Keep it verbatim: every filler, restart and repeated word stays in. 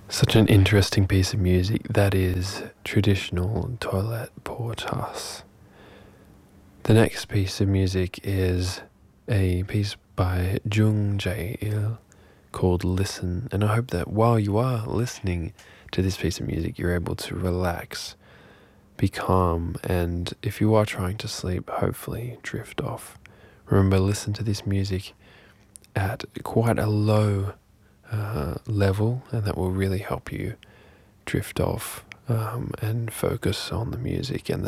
Such an interesting piece of music that is traditional toilet portas. The next piece of music is a piece by Jung Jae-il called Listen, and I hope that while you are listening to this piece of music, you're able to relax, be calm, and if you are trying to sleep, hopefully drift off. Remember, listen to this music at quite a low uh, level, and that will really help you drift off um, and focus on the music and the